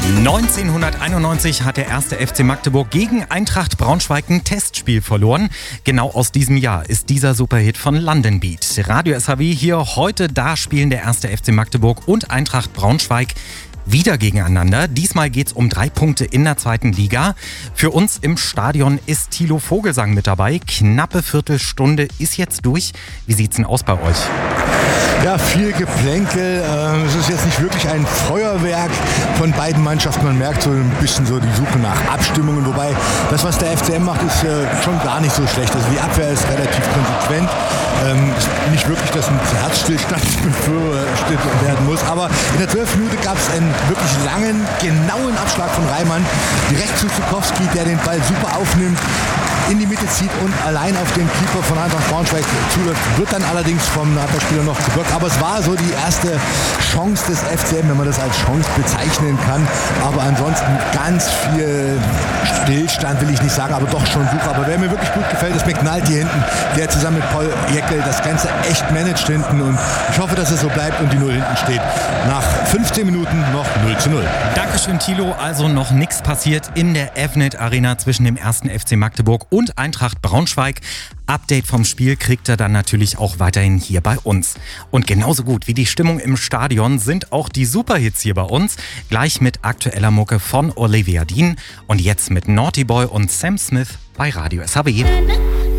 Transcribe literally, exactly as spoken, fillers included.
neunzehnhunderteinundneunzig hat der erste F C Magdeburg gegen Eintracht Braunschweig ein Testspiel verloren. Genau aus diesem Jahr ist dieser Superhit von London Beat. Radio S H W hier heute, da spielen der erste F C Magdeburg und Eintracht Braunschweig wieder gegeneinander. Diesmal geht's um drei Punkte in der zweiten Liga. Für uns im Stadion ist Thilo Vogelsang mit dabei. Knappe Viertelstunde ist jetzt durch. Wie sieht's denn aus bei euch? Ja, viel Geplänkel. Es ist jetzt nicht wirklich ein Feuerwerk von beiden Mannschaften. Man merkt so ein bisschen so die Suche nach Abstimmungen. Wobei das, was der F C M macht, ist schon gar nicht so schlecht. Also die Abwehr ist relativ konsequent. Ähm, nicht wirklich, dass ein Herzstillstand befürchtet werden muss. Aber in der zwölften Minute gab es einen wirklich langen, genauen Abschlag von Reimann. Direkt zu Zukowski, der den Ball super aufnimmt, in die Mitte zieht und allein auf den Keeper von Eintracht Braunschweig zuläuft. Wird dann allerdings vom Abwehrspieler noch geblockt. Aber es war so die erste Chance des F C M, wenn man das als Chance bezeichnen kann. Aber ansonsten ganz viel Stillstand, will ich nicht sagen, aber doch schon super. Aber wer mir wirklich gut gefällt, ist McNulty hinten, der zusammen mit Paul Jäckel das Ganze echt managt hinten. Und ich hoffe, dass es so bleibt und die Null hinten steht. Nach fünfzehn Minuten noch null zu null. Dankeschön, Thilo. Also noch nichts passiert in der Avnet Arena zwischen dem ersten F C Magdeburg und Eintracht Braunschweig. Update vom Spiel kriegt er dann natürlich auch weiterhin hier bei uns. Und genauso gut wie die Stimmung im Stadion sind auch die Superhits hier bei uns. Gleich mit aktueller Mucke von Olivia Dean und jetzt mit Naughty Boy und Sam Smith bei Radio S H W.